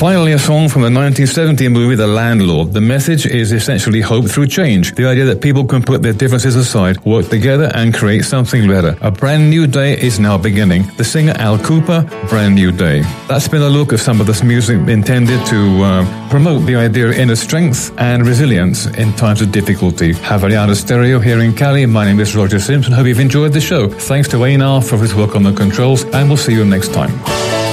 finally, a song from the 1970 movie The Landlord. The message is essentially hope through change. The idea that people can put their differences aside, work together, and create something better. A brand new day is now beginning. The singer Al Kooper, Brand New Day. That's been a look at some of this music intended to promote the idea of inner strength and resilience in times of difficulty. Havariana Stereo here in Cali. My name is Roger Simpson. Hope you've enjoyed the show. Thanks to Einar for his work on the controls, and we'll see you next time.